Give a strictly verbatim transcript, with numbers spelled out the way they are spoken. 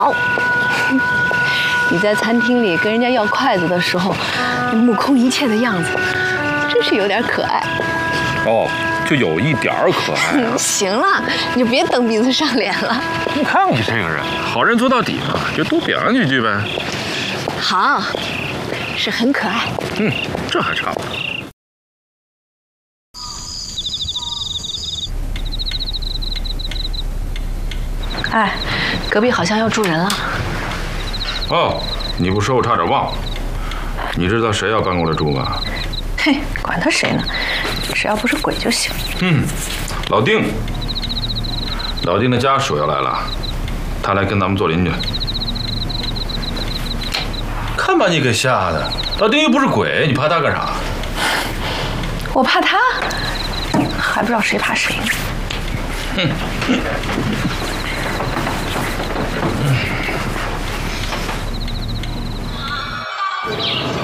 哦，你在餐厅里跟人家要筷子的时候，目空一切的样子，真是有点可爱。 哦，就有一点儿可爱、啊。 行了，你就别蹬鼻子上脸了。 你看你这个人，好人做到底嘛，就多表扬几句呗。 好，是很可爱。 嗯，这还差不多。 哎，隔壁好像要住人了。 哦，你不说我差点忘了。你知道谁要搬过来住吗？ 嘿，管他谁呢，只要不是鬼就行。 嗯，老丁，老丁的家属要来了，他来跟咱们做邻居。看把你给吓的，老丁又不是鬼，你怕他干啥？ 我怕他，还不知道谁怕谁呢。 哼。嗯